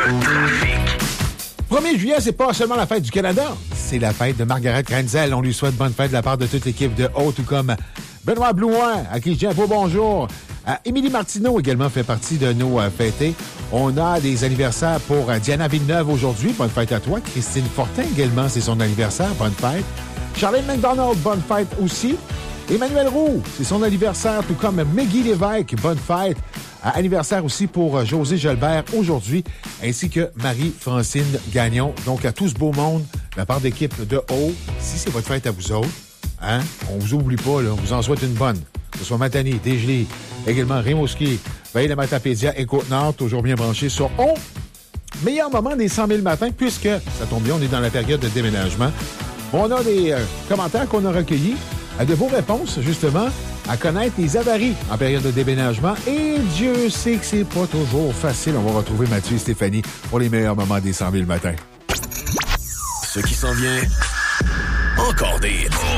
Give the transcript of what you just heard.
Le trafic. 1er juillet, c'est pas seulement la fête du Canada, c'est la fête de Margaret Krenzel. On lui souhaite bonne fête de la part de toute l'équipe de Haut, tout comme Benoît Blouin, à qui je dis un beau bonjour. Émilie Martineau également fait partie de nos fêtés. On a des anniversaires pour Diana Villeneuve aujourd'hui. Bonne fête à toi. Christine Fortin également, c'est son anniversaire. Bonne fête. Charlene McDonald, bonne fête aussi. Emmanuel Roux, c'est son anniversaire, tout comme Maggie Lévesque, bonne fête. Anniversaire aussi pour José Gelbert aujourd'hui, ainsi que Marie-Francine Gagnon. Donc, à tout ce beau monde, de la part d'équipe de Haut, si c'est votre fête à vous autres, hein, on vous oublie pas, là, on vous en souhaite une bonne. Que ce soit Matane, Dégelé, également Rimouski, Veille de Matapédia et Côte-Nord, toujours bien branchés sur Haut. Meilleur moment des 100 000 matins, puisque, ça tombe bien, on est dans la période de déménagement. On a des commentaires qu'on a recueillis, de vos réponses, justement, à connaître les avaries en période de déménagement. Et Dieu sait que c'est pas toujours facile. On va retrouver Mathieu et Stéphanie pour les meilleurs moments des 100 000 matins. Ce qui s'en vient, encore des